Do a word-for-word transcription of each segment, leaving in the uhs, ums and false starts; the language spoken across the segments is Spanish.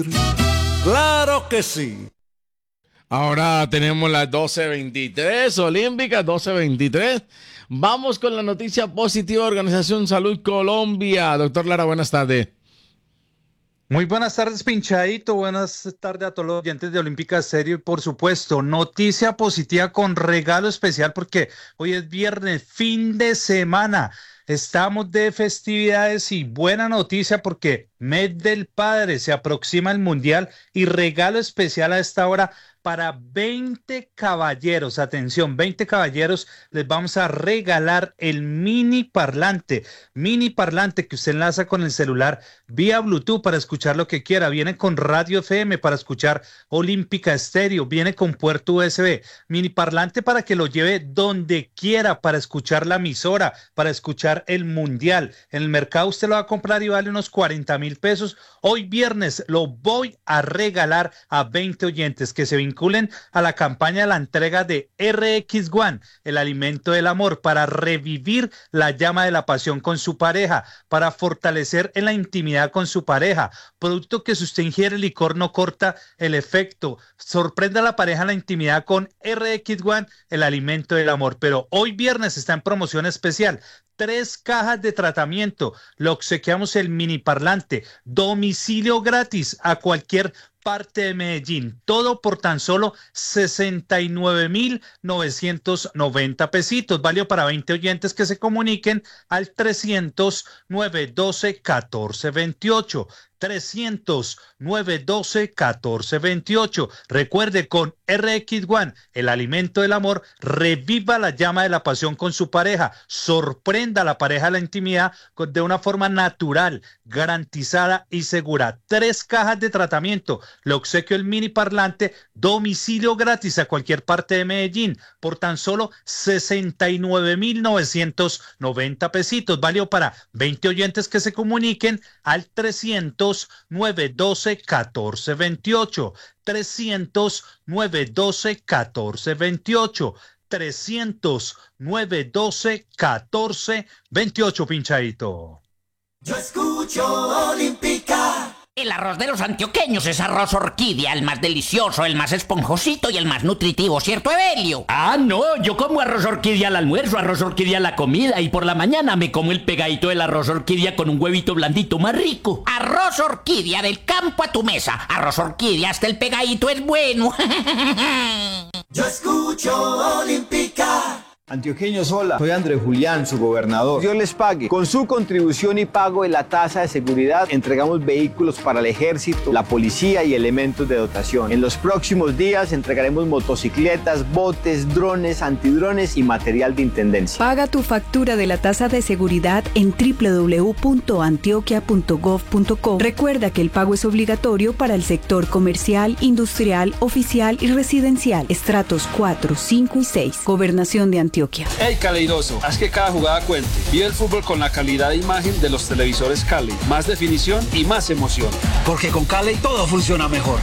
Claro que sí. Ahora tenemos las doce veintitrés, Olímpicas, doce veintitrés. Vamos con la noticia positiva de Organización Salud Colombia. Doctor Lara, buenas tardes. Muy buenas tardes, Pinchadito. Buenas tardes a todos los oyentes de Olímpica Serio. Y por supuesto, noticia positiva con regalo especial porque hoy es viernes, fin de semana. Estamos de festividades y buena noticia porque mes del padre, se aproxima el mundial y regalo especial a esta hora para veinte caballeros. Atención, veinte caballeros, les vamos a regalar el mini parlante, mini parlante que usted enlaza con el celular vía Bluetooth para escuchar lo que quiera. Viene con radio F M para escuchar Olímpica Estéreo, viene con puerto U S B, mini parlante para que lo lleve donde quiera para escuchar la emisora, para escuchar el mundial. En el mercado usted lo va a comprar y vale unos cuarenta mil pesos. Hoy viernes lo voy a regalar a veinte oyentes que se vinculen a la campaña de la entrega de R X One, el alimento del amor, para revivir la llama de la pasión con su pareja, para fortalecer en la intimidad con su pareja. Producto que si usted ingiere licor no corta el efecto. Sorprenda a la pareja en la intimidad con R X One, el alimento del amor. Pero hoy viernes está en promoción especial. Tres cajas de tratamiento, le obsequiamos el mini parlante, domicilio gratis a cualquier parte de Medellín, todo por tan solo sesenta y nueve mil novecientos noventa pesitos, válido para veinte oyentes que se comuniquen al trescientos, nueve doce, catorce veintiocho, trescientos, nueve doce, catorce veintiocho. Recuerde, con R X One, el alimento del amor, reviva la llama de la pasión con su pareja, sorprenda a la pareja de la intimidad de una forma natural, garantizada y segura. Tres cajas de tratamiento, le obsequio el mini parlante, domicilio gratis a cualquier parte de Medellín por tan solo sesenta y nueve mil novecientos noventa pesitos, válido para veinte oyentes que se comuniquen al trescientos, nueve doce, catorce veintiocho, trescientos, nueve doce, catorce veintiocho, trescientos, nueve doce, catorce veintiocho, Pinchadito. Yo escucho Olímpica. El arroz de los antioqueños es arroz orquídea, el más delicioso, el más esponjosito y el más nutritivo, ¿cierto, Evelio? Ah, no, yo como arroz orquídea al almuerzo, arroz orquídea a la comida y por la mañana me como el pegadito del arroz orquídea con un huevito blandito más rico. Arroz orquídea, del campo a tu mesa. Arroz orquídea, hasta el pegadito es bueno. Yo escucho Olímpica. Antioqueños, hola, soy Andrés Julián, su gobernador. Dios les pague. Con su contribución y pago de la tasa de seguridad, entregamos vehículos para el ejército, la policía y elementos de dotación. En los próximos días entregaremos motocicletas, botes, drones, antidrones y material de intendencia. Paga tu factura de la tasa de seguridad en doble u doble u doble u punto antioquia punto gov punto co. Recuerda que el pago es obligatorio para el sector comercial, industrial, oficial y residencial. Estratos cuatro, cinco y seis. Gobernación de Antioquia. Hey Caleidoso, haz que cada jugada cuente. Vive el fútbol con la calidad de imagen de los televisores Cali. Más definición y más emoción. Porque con Cali todo funciona mejor.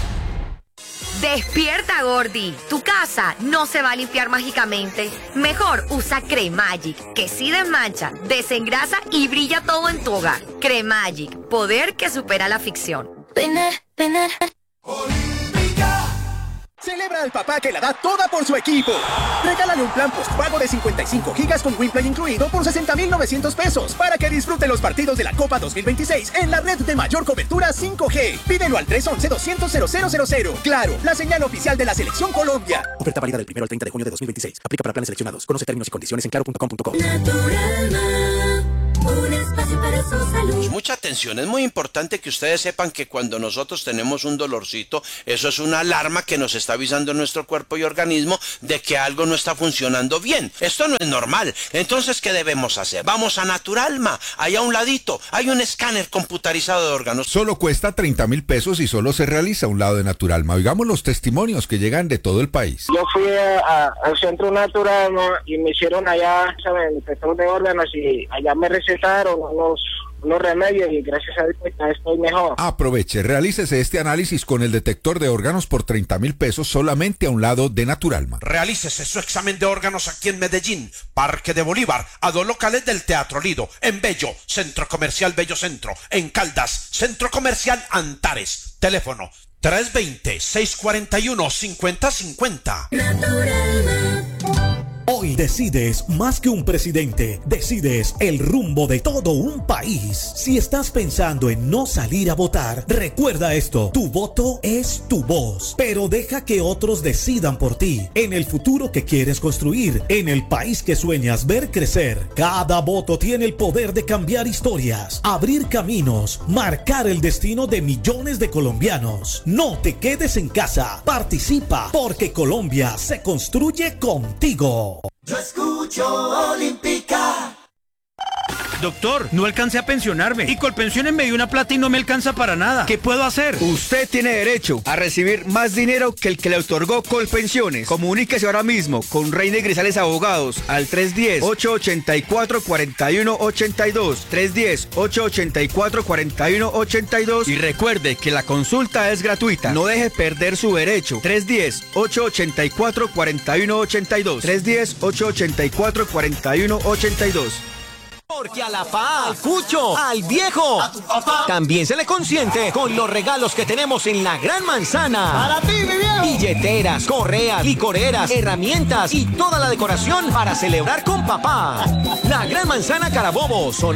Despierta, Gordi. Tu casa no se va a limpiar mágicamente. Mejor usa Cremagic, que sí desmancha, desengrasa y brilla todo en tu hogar. Cremagic, poder que supera la ficción. Tener, tener. Celebra al papá que la da toda por su equipo. Regálale un plan postpago de cincuenta y cinco gigas con WinPlay incluido por sesenta mil novecientos pesos para que disfrute los partidos de la Copa dos mil veintiséis en la red de mayor cobertura cinco G. Pídelo al tres once, doscientos, cero cero cero cero. Claro, la señal oficial de la Selección Colombia. Oferta válida del primero al treinta de junio de dos mil veintiséis. Aplica para planes seleccionados. Conoce términos y condiciones en claro punto com punto co. Un espacio para su salud. Mucha atención, es muy importante que ustedes sepan que cuando nosotros tenemos un dolorcito, eso es una alarma que nos está avisando nuestro cuerpo y organismo de que algo no está funcionando bien. Esto no es normal. Entonces, ¿qué debemos hacer? Vamos a Naturalma, allá a un ladito, hay un escáner computarizado de órganos. Solo cuesta treinta mil pesos y solo se realiza a un lado de Naturalma. Oigamos los testimonios que llegan de todo el país. Yo fui a, a, al centro Naturalma y me hicieron allá, ¿saben?, testeo de órganos y allá me recetaron unos unos remedios y gracias a Dios ya estoy mejor. Aproveche, realícese este análisis con el detector de órganos por treinta mil pesos solamente a un lado de Naturalma. Realícese su examen de órganos aquí en Medellín, Parque de Bolívar, a dos locales del Teatro Lido, en Bello, Centro Comercial Bello Centro, en Caldas, Centro Comercial Antares. Teléfono tres dos cero, seis cuatro uno, cinco cero cinco cero. Hoy decides más que un presidente, decides el rumbo de todo un país. Si estás pensando en no salir a votar, recuerda esto, tu voto es tu voz, pero deja que otros decidan por ti, en el futuro que quieres construir, en el país que sueñas ver crecer. Cada voto tiene el poder de cambiar historias, abrir caminos, marcar el destino de millones de colombianos. No te quedes en casa, participa, porque Colombia se construye contigo. Yo escucho Olímpica. Doctor, no alcancé a pensionarme y Colpensiones me dio una plata y no me alcanza para nada. ¿Qué puedo hacer? Usted tiene derecho a recibir más dinero que el que le otorgó Colpensiones. Comuníquese ahora mismo con Reina y Grisales Abogados al tres uno cero, ocho ocho cuatro, cuatro uno ocho dos, tres uno cero, ocho ocho cuatro, cuatro uno ocho dos, y recuerde que la consulta es gratuita. No deje perder su derecho. tres uno cero, ocho ocho cuatro, cuatro uno ocho dos, tres uno cero, ocho ocho cuatro, cuatro uno ocho dos. Porque a la pa, al cucho, al viejo, a tu papá, también se le consiente con los regalos que tenemos en la Gran Manzana. Para ti, mi viejo. Billeteras, correas, licoreras, herramientas y toda la decoración para celebrar con papá. La Gran Manzana Carabobo, zona